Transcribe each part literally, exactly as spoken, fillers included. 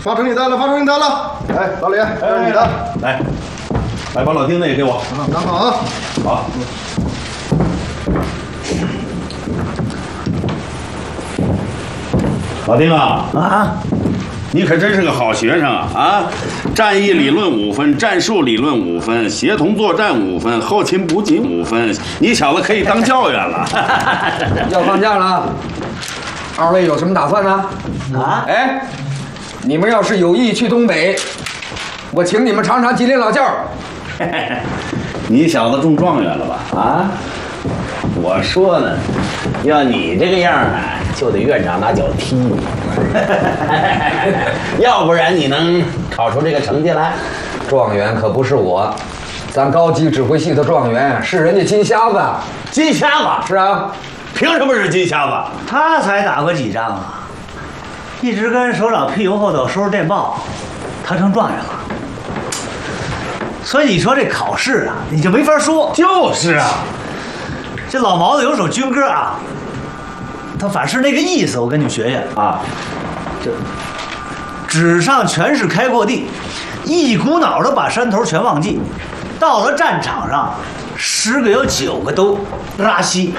发成绩单了，发成绩单了。哎，老李，这是你的。 来，来把老丁那个给我。 拿好啊。 好。老丁啊啊！你可真是个好学生啊！啊，战役理论五分，战术理论五分，协同作战五分，后勤补给五分，你小子可以当教员了。 要放假了，二位有什么打算呢？啊？哎，你们要是有意去东北，我请你们尝尝吉林老窖。 你小子中状元了吧？啊？我说呢，要你这个样啊，就得院长拿脚踢你，要不然你能考出这个成绩来？ 状元可不是我，咱高级指挥系的状元是人家金瞎子。 金瞎子？ 是啊， 凭什么是金瞎子？ 他才打过几仗啊，一直跟首长屁股后头收拾电报，他成状元了。所以你说这考试啊，你就没法说。 就是啊。 这老毛子有首军歌啊，他反是那个意思，我跟你们学学啊。这纸上全是开阔地，一股脑的把山头全忘记，到了战场上，十个有九个都拉稀。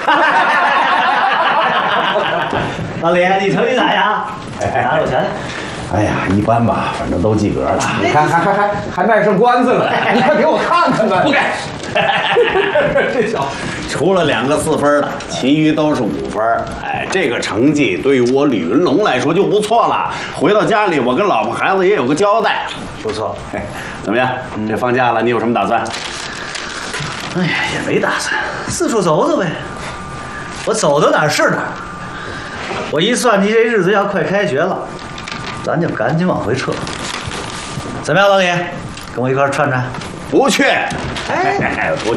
老李，你成绩咋样？拿我瞧瞧。 哎呀，一般吧，反正都及格了。 你看，还还还还卖上关子了，你快给我看看吧。 不给。这小除了两个四分的，其余都是五分。哎，这个成绩对于我吕文龙来说就不错了。回到家里，我跟老婆孩子也有个交代。 不错， 怎么样？这放假了，你有什么打算？ 哎呀，也没打算，四处走走呗。我走到哪儿是哪儿。我一算计，这日子要快开学了，咱就赶紧往回撤。怎么样，老李？跟我一块儿串串？ 不去。 哎， 不去。